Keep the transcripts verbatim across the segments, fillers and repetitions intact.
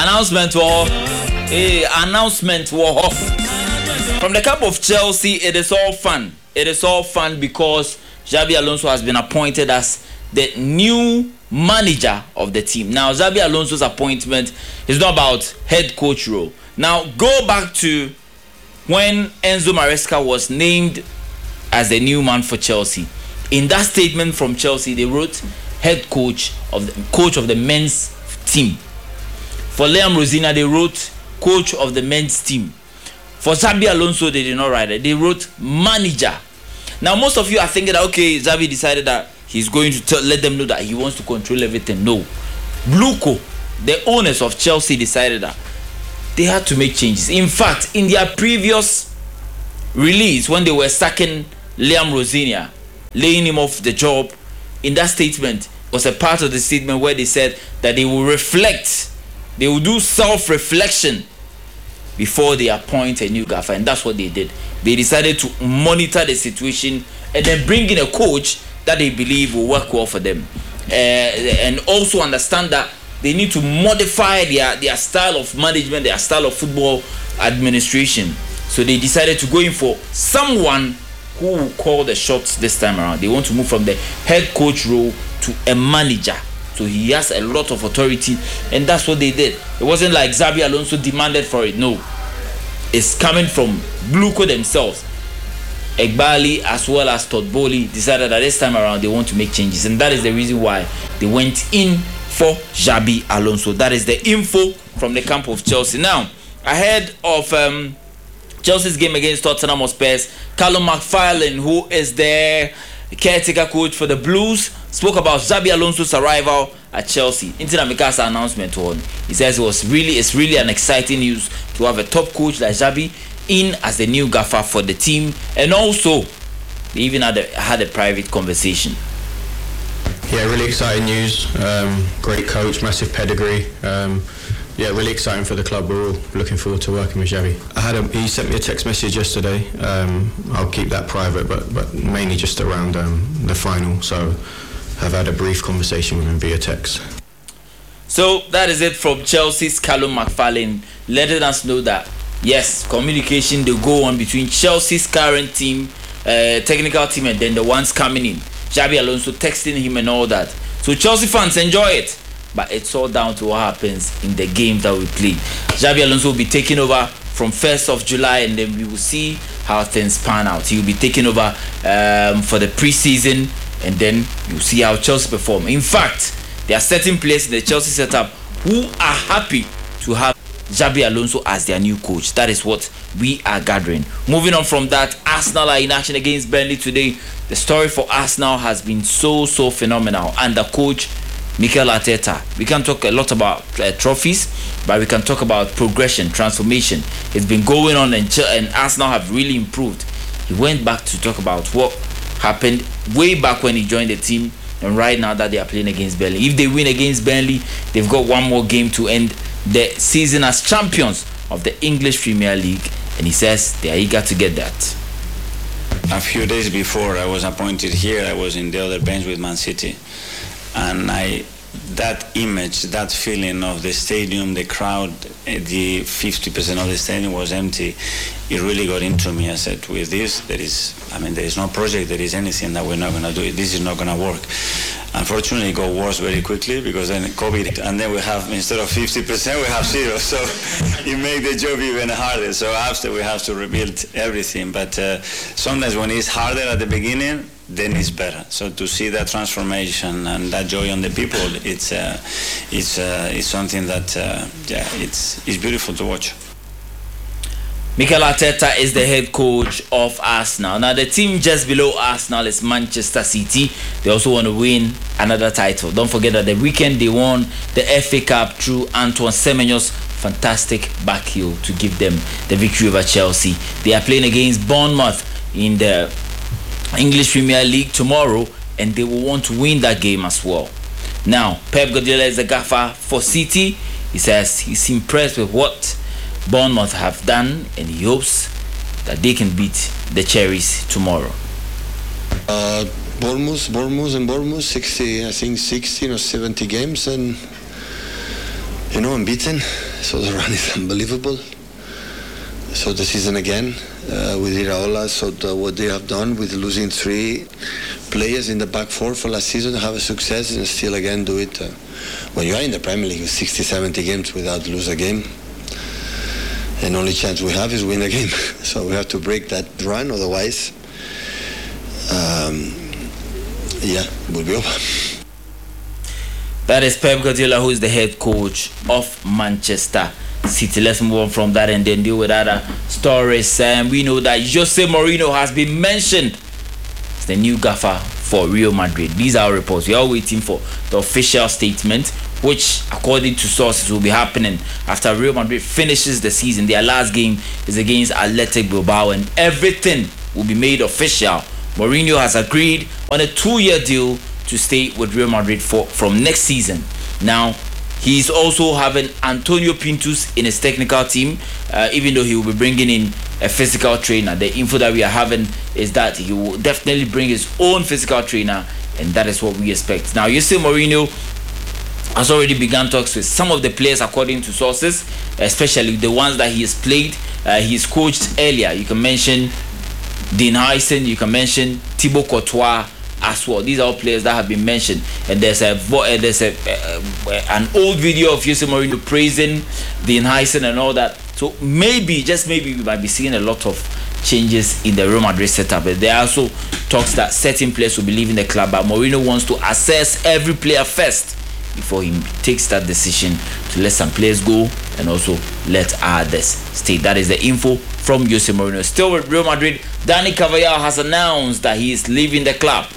announcement or a announcement war from the camp of Chelsea. It is all fun. It is all fun because Xabi Alonso has been appointed as the new manager of the team. Now, Xabi Alonso's appointment is not about head coach role. Now, go back to when Enzo Maresca was named as the new man for Chelsea. In that statement from Chelsea, they wrote head coach of the coach of the men's team. For Liam Rosina, they wrote coach of the men's team. For Xabi Alonso, they did not write it. They wrote manager. Now, most of you are thinking that, okay, Xabi decided that he's going to tell, let them know that he wants to control everything. No. Bluco, the owners of Chelsea, decided that they had to make changes. In fact, in their previous release, when they were sacking Liam Rosina, laying him off the job, in that statement was a part of the statement where they said that they will reflect, they will do self-reflection before they appoint a new gaffer, and that's what they did. They decided to monitor the situation and then bring in a coach that they believe will work well for them, uh, and also understand that they need to modify their, their style of management, their style of football administration. So they decided to go in for someone who will call the shots this time around. They want to move from the head coach role to a manager. So he has a lot of authority, and that's what they did. It wasn't like Xabi Alonso demanded for it. No. It's coming from Bluco themselves. Egbali as well as Todd Bowley decided that this time around they want to make changes, and that is the reason why they went in for Xabi Alonso. That is the info from the camp of Chelsea. Now, ahead of um, Chelsea's game against Tottenham Hotspur, Callum McFarlane, who is the caretaker coach for the Blues, spoke about Xabi Alonso's arrival at Chelsea. Intina Mikasa announcement on. He says it was really, it's really an exciting news to have a top coach like Xabi in as the new gaffer for the team, and also they even had a, had a private conversation. Yeah, really exciting news. Um, great coach, massive pedigree. Um, yeah, really exciting for the club. We're all looking forward to working with Xabi. I had a, he sent me a text message yesterday. Um, I'll keep that private, but but mainly just around um, the final. So I've had a brief conversation with him via text. So that is it from Chelsea's Callum McFarlane, letting us know that yes, communication they go on between Chelsea's current team, uh, technical team, and then the ones coming in. Xabi Alonso texting him and all that. So Chelsea fans, enjoy it. But it's all down to what happens in the game that we play. Xabi Alonso will be taking over from first of July, and then we will see how things pan out. He will be taking over um, for the preseason, and then you'll see how Chelsea perform. In fact, there are certain players in the Chelsea setup who are happy to have Xabi Alonso as their new coach. That is what we are gathering. Moving on from that, Arsenal are in action against Burnley today. The story for Arsenal has been so, so phenomenal. Under coach Mikel Arteta, we can talk a lot about uh, trophies, but we can talk about progression, transformation. It's been going on, and, and Arsenal have really improved. He went back to talk about what happened way back when he joined the team, and right now that they are playing against Burnley. If they win against Burnley, they've got one more game to end the season as champions of the English Premier League, and he says they are eager to get that. A few days before I was appointed here, I was in the other bench with Man City, and I that image, that feeling of the stadium, the crowd, the fifty percent of the stadium was empty. It really got into me. I said, with this, there is, I mean, there is no project, there is anything that we're not going to do. This is not going to work. Unfortunately, it got worse very quickly because then COVID, and then we have, instead of fifty percent, we have zero. So it made the job even harder. So after, we have to rebuild everything. But uh, sometimes when it's harder at the beginning, then it's better. So to see that transformation and that joy on the people, it's uh, it's uh, it's something that uh, yeah, it's it's beautiful to watch. Mikel Arteta is the head coach of Arsenal. Now the team just below Arsenal is Manchester City. They also want to win another title. Don't forget that the weekend they won the F A Cup through Antoine Semenyo's fantastic backheel to give them the victory over Chelsea. They are playing against Bournemouth in the English Premier League tomorrow, and they will want to win that game as well. Now, Pep Guardiola is the gaffer for City. He says he's impressed with what Bournemouth have done, and he hopes that they can beat the Cherries tomorrow. Uh, Bournemouth, Bournemouth and Bournemouth, sixty, I think sixteen or seventy games, and you know, unbeaten. So the run is unbelievable. So the season again uh, with Iraola, so the, what they have done with losing three players in the back four for last season, have a success and still again do it. Uh, when you are in the Premier League with sixty, seventy games without lose a game, and only chance we have is win a game. So we have to break that run, otherwise, um, yeah, it will be over. That is Pep Guardiola, who is the head coach of Manchester City. Let's move on from that and then deal with other stories. And um, we know that Jose Mourinho has been mentioned as the new gaffer for Real Madrid. These are reports. We are waiting for the official statement, which according to sources will be happening after Real Madrid finishes the season. Their last game is against Athletic Bilbao and everything will be made official. Mourinho has agreed on a two-year deal to stay with Real Madrid for from next season. Now, he's also having Antonio Pintus in his technical team, uh, even though he will be bringing in a physical trainer. The info that we are having is that he will definitely bring his own physical trainer, and that is what we expect. Now, you see, Mourinho has already begun talks with some of the players, according to sources, especially the ones that he has played. Uh, he's coached earlier. You can mention Dean Huysen, you can mention Thibaut Courtois as well. These are all players that have been mentioned, and there's a uh, there's a uh, an old video of Jose Mourinho praising Dean Huysen and all that. So maybe, just maybe, we might be seeing a lot of changes in the Real Madrid setup. But there are also talks that certain players will be leaving the club, but Mourinho wants to assess every player first before he takes that decision to let some players go and also let others stay. That is the info from Jose Mourinho. Still with Real Madrid, Dani Carvajal has announced that he is leaving the club.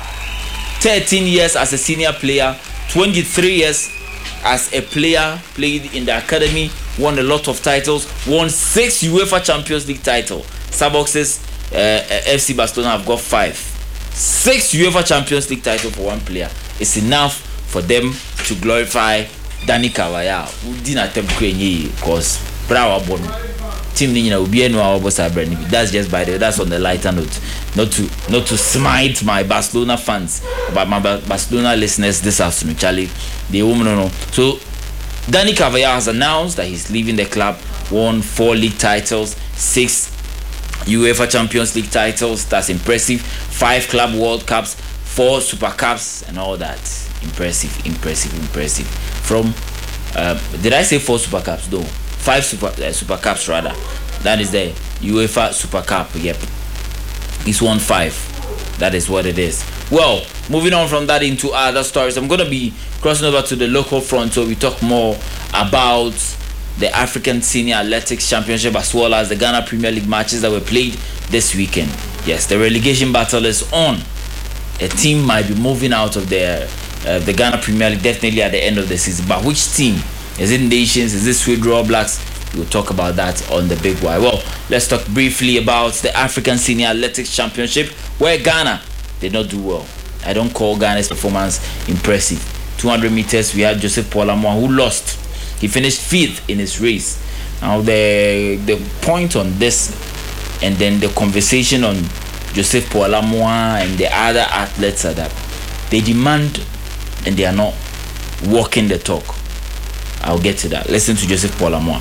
thirteen years as a senior player, twenty-three years as a player, played in the academy, won a lot of titles, won six UEFA Champions League titles. Sabox's uh, F C Barcelona have got five. Six UEFA Champions League titles for one player. It's enough for them to glorify Dani Carvajal. Who didn't attempt to because Bravo team will be that's just by the way, that's on the lighter note. Not to not to smite my Barcelona fans, but my Barcelona listeners this afternoon, Charlie. They won't know. So Dani Carvajal has announced that he's leaving the club. Won four league titles, six UEFA Champions League titles. That's impressive. Five club World Cups, four Super Cups, and all that. Impressive, impressive, impressive. From uh, did I say four Super Cups? No. Five super uh, super cups rather. That is the UEFA Super Cup. Yep, he's won five. That is what it is. Well, moving on from that into other stories, I'm gonna be crossing over to the local front, so we talk more about the African Senior Athletics Championship as well as the Ghana Premier League matches that were played this weekend. Yes, the relegation battle is on. A team might be moving out of the uh, the Ghana Premier League definitely at the end of the season, but which team? Is it Nations? Is it Sweden All Blacks? We'll talk about that on the Big Y. Well, let's talk briefly about the African Senior Athletics Championship, where Ghana did not do well. I don't call Ghana's performance impressive. two hundred meters, we had Joseph Paul Amoah, who lost. He finished fifth in his race. Now, the the point on this, and then the conversation on Joseph Paul Amoah and the other athletes are that they demand and they are not walking the talk. I'll get to that. Listen to Joseph Paul Amoah.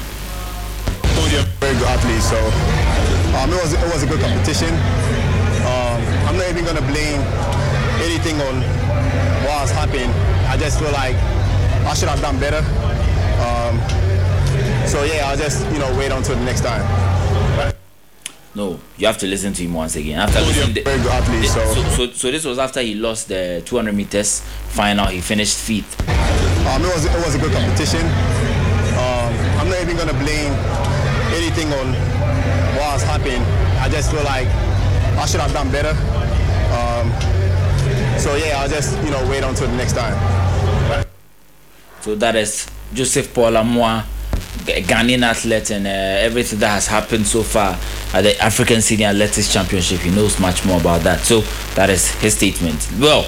Very good athlete, so um, it was it was a good competition. Um, I'm not even gonna blame anything on what has happened. I just feel like I should have done better. Um, so yeah, I'll just you know wait until the next time. Right. No, you have to listen to him once again. After listening, very good athlete, the, so. So, so so this was after he lost the two hundred meters final. He finished fifth. Um, it was it was a good competition. Um, I'm not even gonna blame anything on what has happened. I just feel like I should have done better. Um, so yeah, I'll just you know wait until the next time. Right. So that is Joseph Paul Amoah, a Ghanaian athlete, and uh, everything that has happened so far at the African Senior Athletics Championship. He knows much more about that. So that is his statement. Well,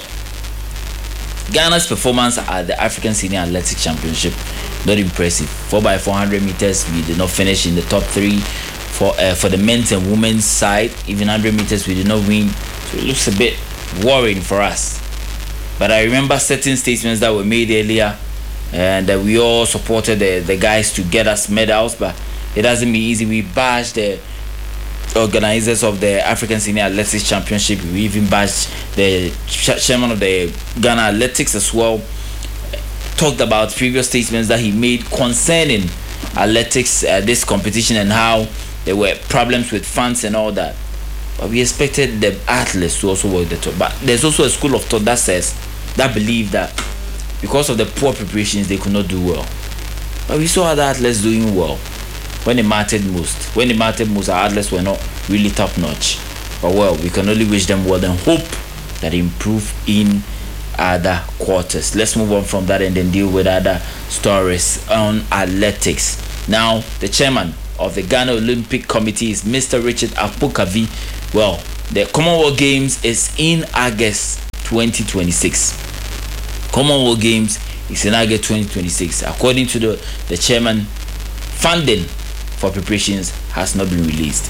Ghana's performance at the African Senior Athletics Championship, not impressive. four by four hundred meters, we did not finish in the top three. For uh, for the men's and women's side, even one hundred meters, we did not win. So it looks a bit worrying for us. But I remember certain statements that were made earlier and uh, we all supported the, the guys to get us medals, but it hasn't been easy. We bashed the organizers of the African Senior Athletics Championship. We even bashed the chairman of the Ghana Athletics as well. Talked about previous statements that he made concerning athletics, uh, this competition, and how there were problems with funds and all that. But we expected the athletes to also work the top. But there's also a school of thought that says, that believe that because of the poor preparations, they could not do well. But we saw other athletes doing well when it mattered most. When it mattered most, our athletes were not really top notch. But well, we can only wish them well and hope that they improve in other quarters. Let's move on from that and then deal with other stories on athletics. Now, the chairman of the Ghana Olympic Committee is Mister Richard Apokavi. Well, the Commonwealth Games is in August twenty twenty-six. Commonwealth Games is in August twenty twenty-six. According to the, the chairman, funding for preparations has not been released.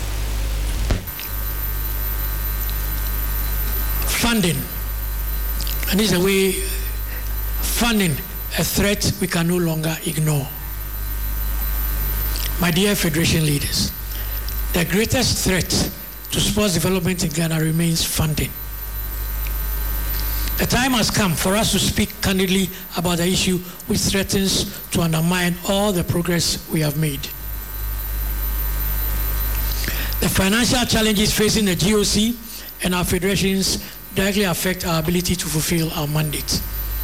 Funding. And this is a way, funding, a threat we can no longer ignore. My dear Federation leaders, the greatest threat to sports development in Ghana remains funding. The time has come for us to speak candidly about the issue which threatens to undermine all the progress we have made. The financial challenges facing the G O C and our federations directly affect our ability to fulfill our mandate.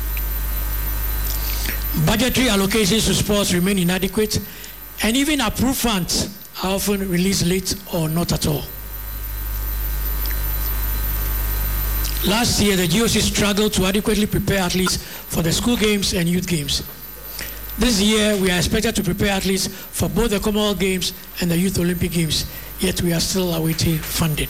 Budgetary allocations to sports remain inadequate, and even approved funds are often released late or not at all. Last year, the G O C struggled to adequately prepare athletes for the school games and youth games. This year, we are expected to prepare athletes for both the Commonwealth Games and the Youth Olympic Games, yet we are still awaiting funding.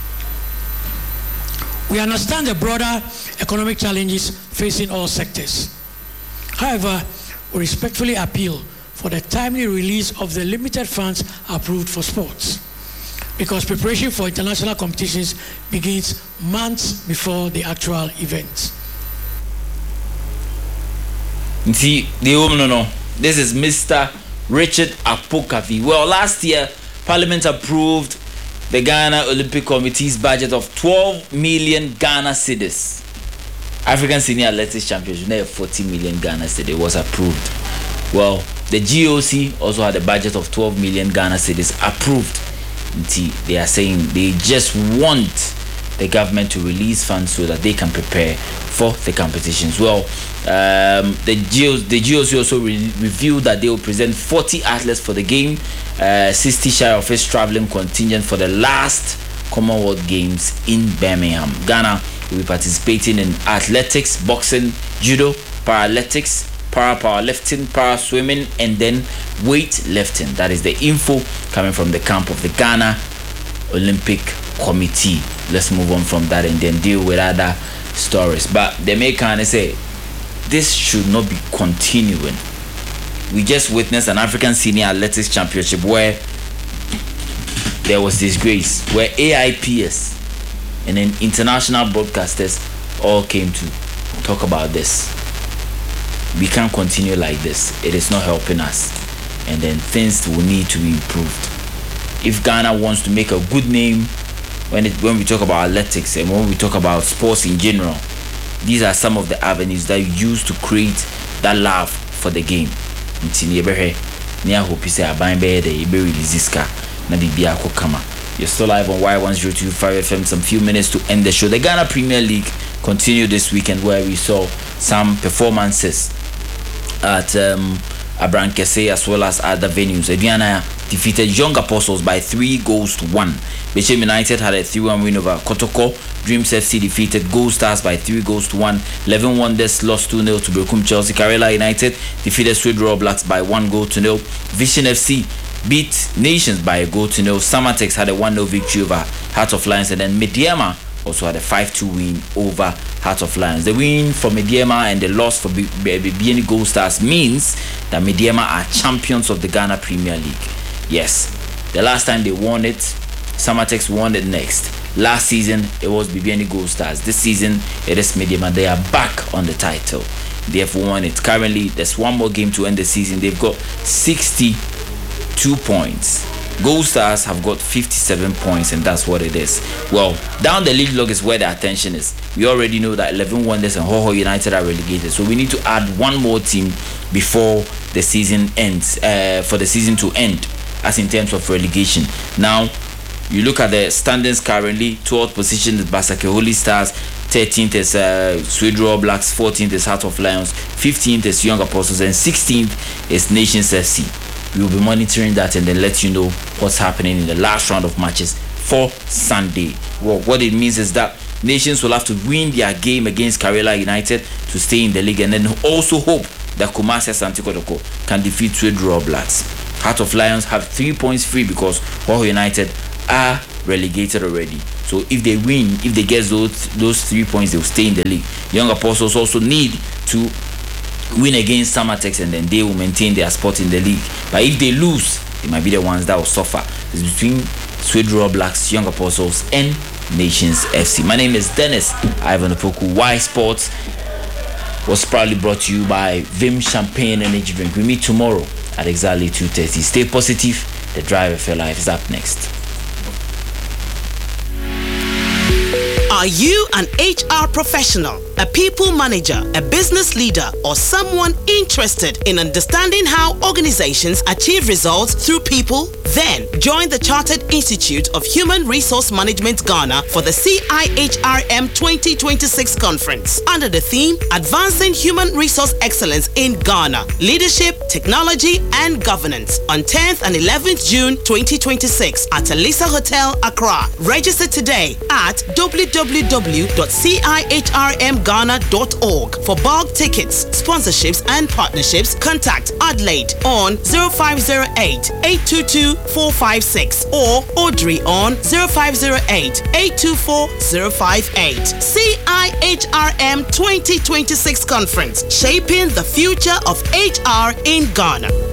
We understand the broader economic challenges facing all sectors. However, we respectfully appeal for the timely release of the limited funds approved for sports, because preparation for international competitions begins months before the actual event. See, the no no. This is Mister Richard Apokavi. Well, last year, Parliament approved the Ghana Olympic Committee's budget of twelve million Ghana cedis. African Senior Athletics Championship, forty million Ghana cedis was approved. Well, the G O C also had a budget of twelve million Ghana cedis approved. See, they are saying they just want the government to release funds so that they can prepare for the competitions. Well, um, the, G O C, the G O C also re- revealed that they will present forty athletes for the game, uh, sixty share of its traveling contingent for the last Commonwealth Games in Birmingham. Ghana will be participating in athletics, boxing, judo, paralympics, para powerlifting, para swimming, and then weightlifting. That is the info coming from the camp of the Ghana Olympic Committee. Let's move on from that and then deal with other stories. But they may kind of say this should not be continuing. We just witnessed an African Senior Athletics Championship where there was disgrace, where A I P S and then international broadcasters all came to talk about this. We can't continue like this. It is not helping us, and then things will need to be improved. If Ghana wants to make a good name when it when we talk about athletics and when we talk about sports in general, these are some of the avenues that you use to create that love for the game. You're still live on Y one oh two point five F M. Some few minutes to end the show. The Ghana Premier League continued this weekend, where we saw some performances at um, Abrankese as well as other venues. Aduana defeated Young Apostles by three goals to one. Bechem United had a three one win over Kotoko. Dreams F C defeated Gold Stars by three goals to one. Eleven Wonders lost two nil to Bekum Chelsea. Karela United defeated Swede Royal Blacks by one goal to nil. Vision F C beat Nations by a goal to nil. Samatex had a one nil victory over Heart of Lions, and then Mediema also had a five two win over Heart of Lions. The win for Mediema and the loss for B B N Gold Stars means that Mediema are champions of the Ghana Premier League. Yes, the last time they won it, Samatex won it next. Last season, it was B B N Gold Stars. This season, it is Mediema. They are back on the title. they have won it. Currently, there's one more game to end the season. They've got sixty-two points. Gold Stars have got fifty-seven points, and that's what it is. Well, down the league log is where the attention is. We already know that eleven Wonders and Hoho United are relegated, so we need to add one more team before the season ends, uh, for the season to end, as in terms of relegation. Now, you look at the standings currently. twelfth position is Basake Holy Stars, thirteenth is uh, Swedro All Blacks, fourteenth is Heart of Lions, fifteenth is Young Apostles, and sixteenth is Nations F C. We will be monitoring that and then let you know what's happening in the last round of matches for Sunday. Well, what it means is that Nations will have to win their game against Karela United to stay in the league, and then also hope that Kumasi Asante Kotoko can defeat Swedro All Blacks. Heart of Lions have three points free because Hoho United are relegated already. So if they win, if they get those those three points, they'll stay in the league. Young Apostles also need to win against Samatex, and then they will maintain their spot in the league. But if they lose, they might be the ones that will suffer. It's between Swedro All Blacks, Young Apostles, and Nations F C. My name is Dennis Ivan Opoku. Y Sports was proudly brought to you by Vim Champagne Energy Drink. We meet tomorrow at exactly two thirty. Stay positive. The Drive F L Life is up next. Are you an H R professional, a people manager, a business leader, or someone interested in understanding how organizations achieve results through people? Then join the Chartered Institute of Human Resource Management Ghana for the C I H R M twenty twenty-six conference under the theme Advancing Human Resource Excellence in Ghana, Leadership, Technology, and Governance on tenth and eleventh June twenty twenty-six at Elisa Hotel, Accra. Register today at w w w dot c i h r m ghana dot org. For bulk tickets, sponsorships, and partnerships, contact Adelaide on zero five zero eight, eight two two, four five six or Audrey on zero five zero eight, eight two four, zero five eight. C I H R M twenty twenty-six Conference, shaping the future of H R in Ghana.